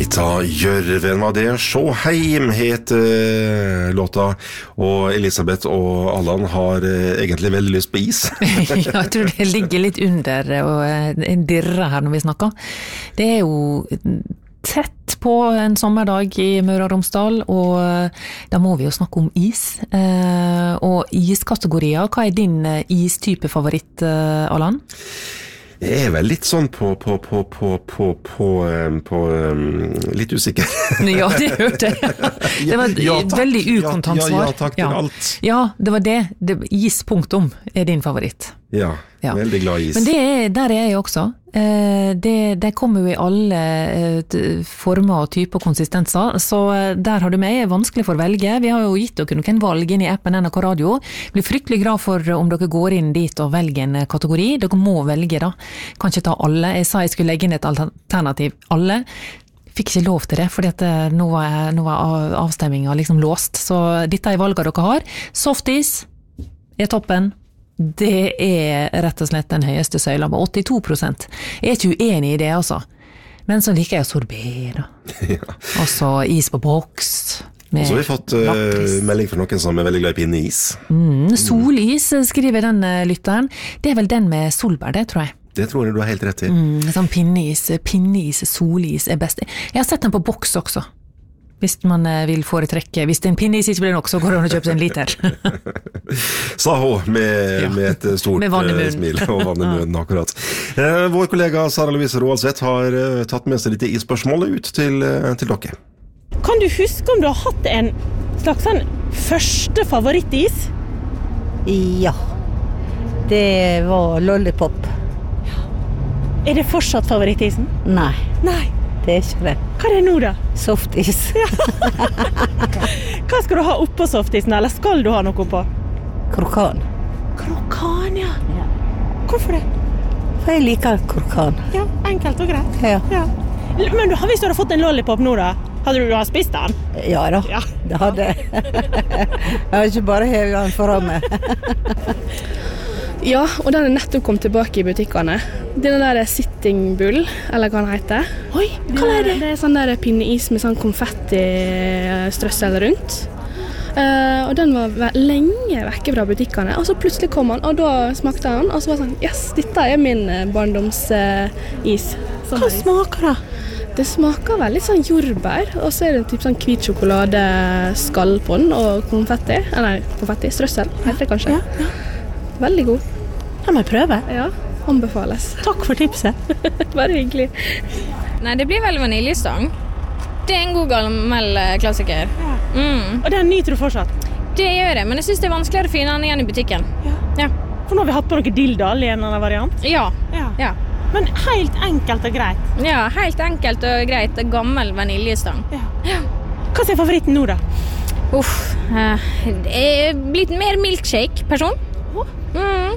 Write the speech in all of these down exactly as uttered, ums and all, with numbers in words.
Anita Jørven var det. Sjå heim het uh, låta, og Elisabeth og Allan har uh, egentlig veldig lyst på is. Ja, jeg tror det ligger litt under og uh, dirrer her når vi snakker. Det er jo tett på en sommerdag i Møre og Romsdal, og uh, da må vi jo snakke om is. Uh, og iskategorier, hva er din uh, istype favoritt, uh, Allan? Jeg er vel litt sånn på, på, på, på, på, på, um, på um, litt usikker. Ja, det hørte jeg. Det var ja, veldig ukontant svar. Ja, ja, takk til ja. alt. Ja, det var det. det. Is-punktum er din favoritt. Ja, ja, veldig glad i is. Men det er, der er jeg også. Eh, det, det kommer jo i alle eh, former og typer konsistenser, så der har du meg. Er vanskelig for å velge. Vi har jo gitt dere noen valg inn i appen N R K Radio. Jeg blir fryktelig glad for om dere går inn dit og velger en kategori. Dere må velge da. Kan ikke ta alle. Jeg sa jeg skulle legge inn et alternativ alle. Fikk ikke lov til det, fordi at nå var, nå var avstemmingen liksom låst. Så dette er valget dere har. Softis er toppen. Det er rett og slett den høyeste søyla på åttito prosent. Jeg er ikke uenig i det, altså. Men så liker jeg sorbet, da. Ja. Og så is på boks. Og så har vi fått uh, melding fra noen som er veldig glad i pinneis. Mm, solis, skriver den lytteren. Det er vel den med solbær, det tror jeg. Det tror jeg du har helt rett i. Mm, sånn pinneis, pinneis, solis er best. Jeg har sett den på boks også. Hvis man vil foretrekke, hvis en pinneis ikke blir nok, så går det an å kjøpe seg en liter. Sa hun med, ja. med et stort med smil og vann i munnen, akkurat. Eh, vår kollega Sara Louise Roaldseth har uh, tatt med seg litt i spørsmålet ut til, uh, til dere. Kan du huske om du har hatt en slags sånn første favorittis? Ja, det var lollipop. Ja. Er det fortsatt favorittisen? Nei. Nei. Det er ikke det. Hva er det nå da? Softis. Ja. Hva skal du ha oppå softisen, eller skal du ha noe oppå? Krokan. Krokan, ja. ja. Hvorfor det? For jeg liker krokan. Ja, enkelt og greit. Ja. ja. Men du, hvis du hadde fått en lollipop nå da, hadde du, du hadde spist den? Ja da, ja. Det hadde jeg. Jeg har ikke bare hevet den foran meg. Ja, og den er nettopp kommet tilbake i butikkene. Den der Sitting Bull, eller hva den heter. Oi, hva er det? Det er sånn der pinneis med sånn konfetti-strøssel rundt. Uh, og den var lenge vekke fra butikkene, og så plutselig kom han, og da smakte han, og så var det sånn, yes, dette er min barndomsis. Uh, hva smaker det? Det smaker veldig sånn jordbær, og så er det typ sånn hvit sjokoladeskall på den, og konfetti, eller konfetti, strøssel, heter det kanskje. Ja, ja. Veldig god. Da må jeg prøve. Ja, anbefales. Takk for tipset. Bare hyggelig. Nei, det blir vel vaniljestang. Det er en god gammel klassiker. Ja. Mm. Og den nyter du fortsatt? Det gjør jeg, men jeg synes det er vanskeligere å finne den igjen i butikken. Ja. Ja. For nå har vi hatt på noe dildal i en annen variant. Ja. Ja. Ja. Men helt enkelt og greit. Ja, helt enkelt og greit. Gammel vaniljestang. Ja. Ja. Hva er favoritten nå da? Uff, uh, det er blitt mer milkshake, person. Mm.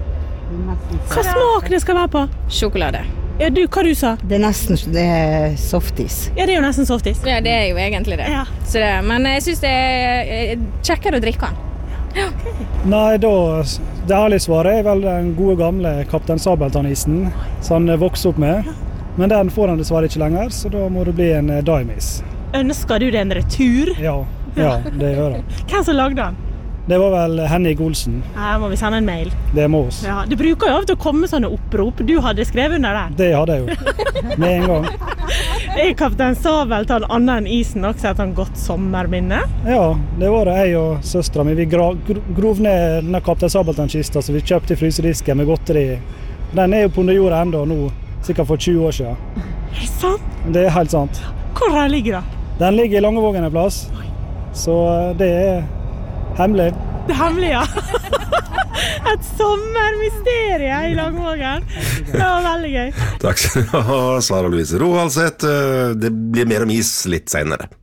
Hva smak det skal være på? Sjokolade. Ja, du, hva du sa? Det er nesten det er softis. Ja, det er jo nesten softis. Ja, det er jo egentlig det. Ja. Så det men jeg synes det er kjekkere å drikke den. Ja. Okay. Nei, da, det ærlige svaret er vel den gode gamle Kaptein Sabeltann-isen som han vokste opp med. Men den får han dessverre ikke lenger, så da må det bli en Daimis. Ønsker du det en retur? Ja, ja, det gjør jeg. Hvem som lagde den? Det var vel Henning Olsen. Her må vi sende en mail. Det må oss. Ja, det bruker jo av til å komme sånne opprop. Du hadde skrevet under der. Det hadde jeg jo. Med en gang. Er Kaptein Sabeltann annet enn isen også et sånn godt sommerminne? Ja, det var det. Jeg og søstera mi. Vi gra grov ned denne Kaptein Sabeltann-kista som vi kjøpte i frysedisken med godteri. Den er jo på under jorda enda nå, sikkert for tjue år siden. Er det sant? Det er helt sant. Hvor den ligger da? Den ligger i Langevågen en plass. Så det er hemmelig. Det er hemmelig, ja. Et sommermysterie i Langevågen. Det var veldig gøy. Takk skal du ha, Sara Louise Roaldseth. Det blir mer om is litt senere.